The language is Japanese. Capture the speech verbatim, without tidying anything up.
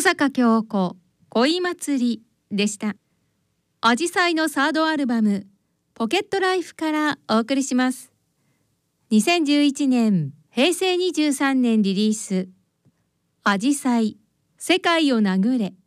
坂京子恋祭りでした。アジサイのサードアルバムポケットライフからお送りします。にせんじゅういちねんへいせいにじゅうさんねんリリース、アジサイ世界を殴れ。